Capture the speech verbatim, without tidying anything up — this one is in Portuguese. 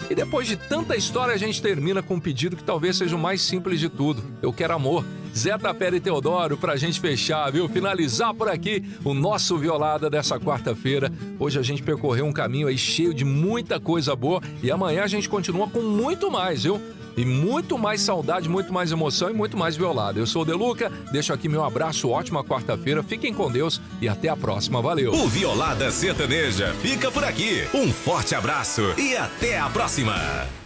E depois de tanta história, a gente termina com um pedido que talvez seja o mais simples de tudo. Eu quero amor. Zé Tapera e Teodoro, pra gente fechar, viu? Finalizar por aqui o nosso Violada dessa quarta-feira. Hoje a gente percorreu um caminho aí cheio de muita coisa boa e amanhã a gente continua com muito mais, viu? E muito mais saudade, muito mais emoção e muito mais Violada. Eu sou o Deluca, deixo aqui meu abraço, ótima quarta-feira, fiquem com Deus e até a próxima, valeu! O Violada Sertaneja fica por aqui. Um forte abraço e até a próxima!